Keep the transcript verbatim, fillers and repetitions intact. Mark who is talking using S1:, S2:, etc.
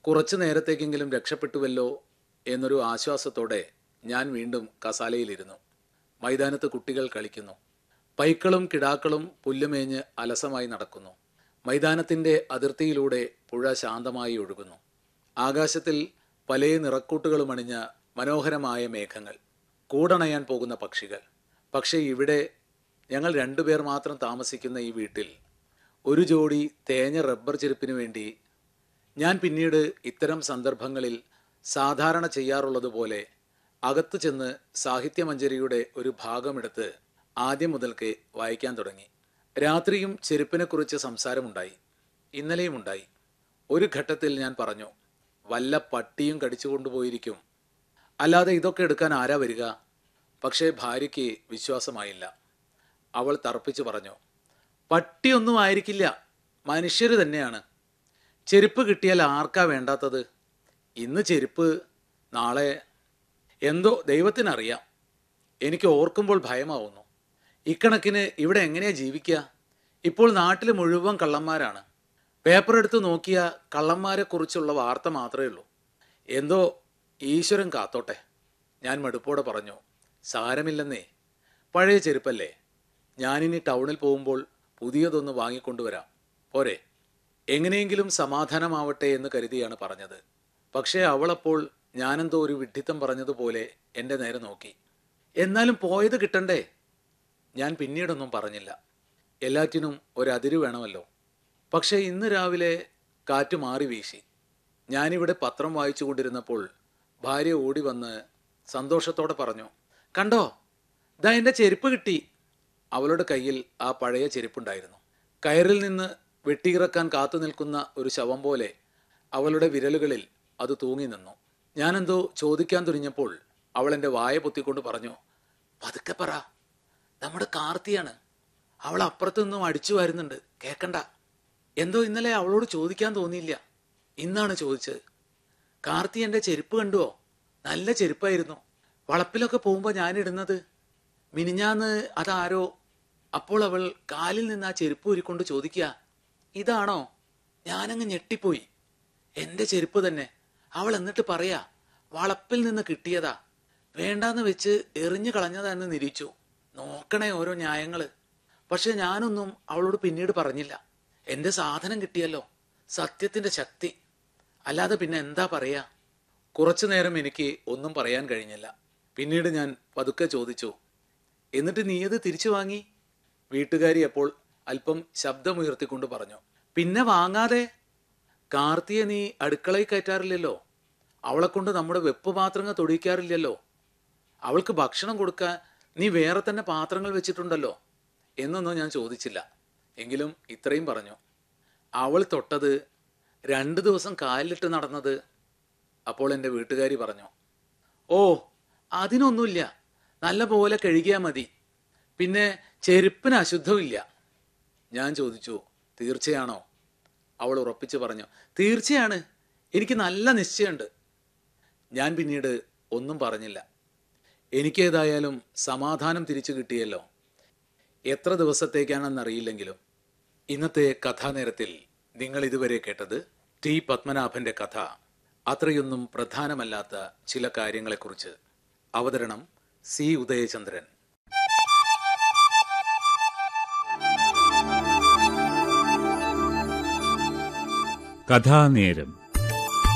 S1: കുറച്ചു നേരത്തേക്കെങ്കിലും രക്ഷപ്പെട്ടുവല്ലോ എന്നൊരു ആശ്വാസത്തോടെ ഞാൻ വീണ്ടും കസാലയിലിരുന്നു. മൈതാനത്ത് കുട്ടികൾ കളിക്കുന്നു. പൈക്കളും കിടാക്കളും പുല്ലുമേഞ്ഞ് അലസമായി നടക്കുന്നു. മൈതാനത്തിൻ്റെ അതിർത്തിയിലൂടെ പുഴ ശാന്തമായി ഒഴുകുന്നു. ആകാശത്തിൽ പല നിറക്കൂട്ടുകളുമണിഞ്ഞ മനോഹരമായ മേഘങ്ങൾ, കൂടണയാൻ പോകുന്ന പക്ഷികൾ. പക്ഷേ ഇവിടെ ഞങ്ങൾ രണ്ടുപേർ മാത്രം താമസിക്കുന്ന ഈ വീട്ടിൽ ഒരു ജോഡി തേഞ്ഞ റബ്ബർ ചെരുപ്പിനു വേണ്ടി ഞാൻ പിന്നീട് ഇത്തരം സന്ദർഭങ്ങളിൽ സാധാരണ ചെയ്യാറുള്ളതുപോലെ അകത്തു ചെന്ന് സാഹിത്യമഞ്ജരിയുടെ ഒരു ഭാഗമെടുത്ത് ആദ്യം മുതൽക്ക് വായിക്കാൻ തുടങ്ങി. രാത്രിയും ചെരുപ്പിനെക്കുറിച്ച് സംസാരമുണ്ടായി. ഇന്നലെയുമുണ്ടായി. ഒരു ഘട്ടത്തിൽ ഞാൻ പറഞ്ഞു, വല്ല പട്ടിയും കടിച്ചു കൊണ്ടുപോയിരിക്കും, അല്ലാതെ ഇതൊക്കെ എടുക്കാൻ ആരാ വരിക? പക്ഷേ ഭാര്യയ്ക്ക് വിശ്വാസമായില്ല. അവൾ തറപ്പിച്ചു പറഞ്ഞു, പട്ടിയൊന്നും ആയിരിക്കില്ല, മനുഷ്യർ തന്നെയാണ്. ചെരുപ്പ് കിട്ടിയാൽ ആർക്കാ വേണ്ടാത്തത്? ഇന്ന് ചെരുപ്പ്, നാളെ എന്തോ ദൈവത്തിനറിയാം. എനിക്ക് ഓർക്കുമ്പോൾ ഭയമാവുന്നു. ഇക്കണക്കിന് ഇവിടെ എങ്ങനെയാ ജീവിക്കുക? ഇപ്പോൾ നാട്ടിൽ മുഴുവൻ കള്ളന്മാരാണ്. പേപ്പർ എടുത്ത് നോക്കിയാൽ കള്ളന്മാരെക്കുറിച്ചുള്ള വാർത്ത മാത്രമേ ഉള്ളൂ. എന്തോ ഈശ്വരൻ കാത്തോട്ടെ. ഞാൻ മടുപ്പോടെ പറഞ്ഞു, സാരമില്ലെന്നേ, പഴയ ചെരുപ്പല്ലേ, ഞാനിനി ടൗണിൽ പോകുമ്പോൾ പുതിയതൊന്ന് വാങ്ങിക്കൊണ്ടുവരാം, പോരെ? എങ്ങനെയെങ്കിലും സമാധാനമാവട്ടെ എന്ന് കരുതിയാണ് പറഞ്ഞത്. പക്ഷേ അവളപ്പോൾ ഞാനെന്തോ ഒരു വിഡ്ഢിത്തം പറഞ്ഞതുപോലെ എൻ്റെ നേരെ നോക്കി. എന്നാലും പോയത് കിട്ടണ്ടേ? ഞാൻ പിന്നീടൊന്നും പറഞ്ഞില്ല. എല്ലാറ്റിനും ഒരതിര് വേണമല്ലോ. പക്ഷേ ഇന്ന് രാവിലെ കാറ്റ് മാറി വീശി. ഞാനിവിടെ പത്രം വായിച്ചു കൊണ്ടിരുന്നപ്പോൾ ഭാര്യ ഓടി വന്ന് സന്തോഷത്തോടെ പറഞ്ഞു, കണ്ടോ, ദാ എൻ്റെ ചെരുപ്പ് കിട്ടി. അവളുടെ കയ്യിൽ ആ പഴയ ചെരുപ്പുണ്ടായിരുന്നു. കയറിൽ നിന്ന് വെട്ടിയിറക്കാൻ കാത്തു നിൽക്കുന്ന ഒരു ശവം പോലെ അവളുടെ വിരലുകളിൽ അത് തൂങ്ങി നിന്നു. ഞാനെന്തോ ചോദിക്കാൻ തുനിഞ്ഞപ്പോൾ അവൾ എൻ്റെ വായ പൊത്തിക്കൊണ്ട് പറഞ്ഞു, പതുക്കെ പറ, നമ്മുടെ കാർത്തിയാണ്. അവൾ അപ്പുറത്തു നിന്നും അടിച്ചു വരുന്നുണ്ട്, കേക്കണ്ട. എന്തോ ഇന്നലെ അവളോട് ചോദിക്കാൻ തോന്നിയില്ല, ഇന്നാണ് ചോദിച്ചത്. കാർത്തി എൻ്റെ ചെരുപ്പ് കണ്ടുവോ? നല്ല ചെരുപ്പായിരുന്നു. വളപ്പിലൊക്കെ പോകുമ്പോൾ ഞാനിടുന്നത്. മിനിഞ്ഞാന്ന് അതാരോ. അപ്പോൾ അവൾ കാലിൽ നിന്ന് ആ ചെരുപ്പ് ഊരിക്കൊണ്ട് ചോദിക്കുക, ഇതാണോ? ഞാനങ്ങ് ഞെട്ടിപ്പോയി. എൻ്റെ ചെരുപ്പ് തന്നെ. അവൾ എന്നിട്ട് പറയാ, വളപ്പിൽ നിന്ന് കിട്ടിയതാ, വേണ്ടാന്ന് വെച്ച് എറിഞ്ഞു കളഞ്ഞതാന്ന് നിരീച്ചു. നോക്കണേ ഓരോ ന്യായങ്ങള്. പക്ഷെ ഞാനൊന്നും അവളോട് പിന്നീട് പറഞ്ഞില്ല. എൻ്റെ സാധനം കിട്ടിയല്ലോ, സത്യത്തിൻ്റെ ശക്തി. അല്ലാതെ പിന്നെ എന്താ പറയാ? കുറച്ചു നേരം എനിക്ക് ഒന്നും പറയാൻ കഴിഞ്ഞില്ല. പിന്നീട് ഞാൻ പതുക്കെ ചോദിച്ചു, എന്നിട്ട് നീയത് തിരിച്ചു വാങ്ങി? വീട്ടുകാരി അപ്പോൾ അല്പം ശബ്ദമുയർത്തിക്കൊണ്ട് പറഞ്ഞു, പിന്നെ വാങ്ങാതെ. കാർത്തിയെ നീ അടുക്കളയിൽ കയറ്റാറില്ലല്ലോ, അവളെ കൊണ്ട് നമ്മുടെ വെപ്പ് പാത്രങ്ങൾ തൊടിയിക്കാറില്ലല്ലോ, അവൾക്ക് ഭക്ഷണം കൊടുക്കാൻ നീ വേറെ തന്നെ പാത്രങ്ങൾ വെച്ചിട്ടുണ്ടല്ലോ എന്നൊന്നും ഞാൻ ചോദിച്ചില്ല. എങ്കിലും ഇത്രയും പറഞ്ഞു, അവൾ തൊട്ടത്, രണ്ട് ദിവസം കാലിലിട്ട് നടന്നത്. അപ്പോൾ എൻ്റെ വീട്ടുകാരി പറഞ്ഞു, ഓ അതിനൊന്നുമില്ല, നല്ല പോലെ കഴുകിയാൽ മതി, പിന്നെ ചെരുപ്പിന് അശുദ്ധമില്ല. ഞാൻ ചോദിച്ചു, തീർച്ചയാണോ? അവൾ ഉറപ്പിച്ച് പറഞ്ഞു, തീർച്ചയാണ്, എനിക്ക് നല്ല നിശ്ചയമുണ്ട്. ഞാൻ പിന്നീട് ഒന്നും പറഞ്ഞില്ല. എനിക്കേതായാലും സമാധാനം തിരിച്ചു കിട്ടിയല്ലോ. എത്ര ദിവസത്തേക്കാണെന്നറിയില്ലെങ്കിലും. ഇന്നത്തെ കഥാനേരത്തിൽ നിങ്ങൾ ഇതുവരെ കേട്ടത് ടി പത്മനാഭന്റെ കഥ അത്രയൊന്നും പ്രധാനമല്ലാത്ത ചില കാര്യങ്ങളെക്കുറിച്ച്. അവതരണം സി ഉദയചന്ദ്രൻ.
S2: കഥാനേരം.